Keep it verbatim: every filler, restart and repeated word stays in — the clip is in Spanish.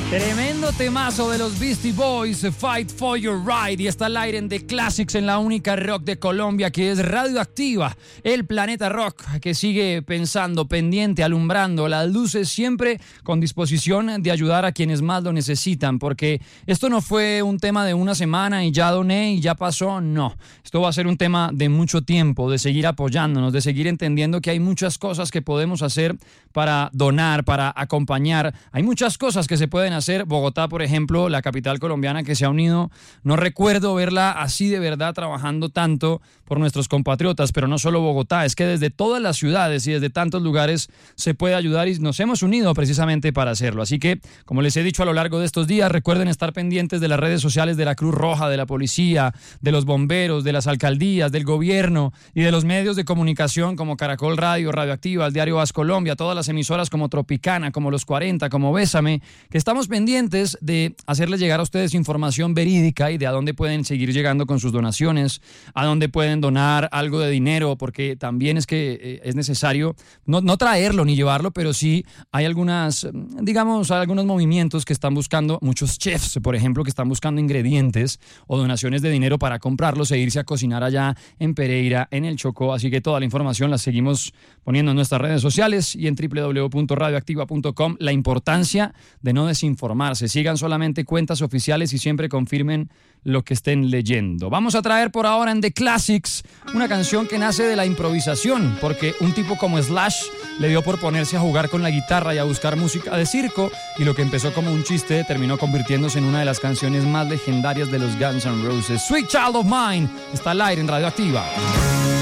Tremendo temazo de los Beastie Boys, Fight for Your Right, y está al aire en The Classics, en la única rock de Colombia que es radioactiva, el planeta rock, que sigue pensando, pendiente, alumbrando las luces, siempre con disposición de ayudar a quienes más lo necesitan, porque esto no fue un tema de una semana y ya doné y ya pasó, no. Esto va a ser un tema de mucho tiempo, de seguir apoyándonos, de seguir entendiendo que hay muchas cosas que podemos hacer para donar, para acompañar. Hay muchas cosas que se pueden hacer. Bogotá, por ejemplo, la capital colombiana que se ha unido, no recuerdo verla así de verdad trabajando tanto por nuestros compatriotas, pero no solo Bogotá, es que desde todas las ciudades y desde tantos lugares se puede ayudar y nos hemos unido precisamente para hacerlo. Así que, como les he dicho a lo largo de estos días, recuerden estar pendientes de las redes sociales de la Cruz Roja, de la policía, de los bomberos, de las alcaldías, del gobierno y de los medios de comunicación como Caracol Radio, Radioactiva, el Diario As Colombia, todas las emisoras como Tropicana, como Los cuarenta, como Bésame, que estamos pendientes de hacerles llegar a ustedes información verídica y de a dónde pueden seguir llegando con sus donaciones, a dónde pueden donar algo de dinero, porque también es que eh, es necesario no, no traerlo ni llevarlo, pero sí hay algunas, digamos, algunos movimientos que están buscando, muchos chefs, por ejemplo, que están buscando ingredientes o donaciones de dinero para comprarlos e irse a cocinar allá en Pereira, en el Chocó. Así que toda la información la seguimos poniendo en nuestras redes sociales y en doble u doble u doble u punto radioactiva punto com. La importancia de no desinformarse. Sigan solamente cuentas oficiales y siempre confirmen lo que estén leyendo. Vamos a traer por ahora en The Classics una canción que nace de la improvisación, porque un tipo como Slash le dio por ponerse a jugar con la guitarra y a buscar música de circo, y lo que empezó como un chiste terminó convirtiéndose en una de las canciones más legendarias de los Guns N' Roses. Sweet Child of Mine está al aire en Radioactiva.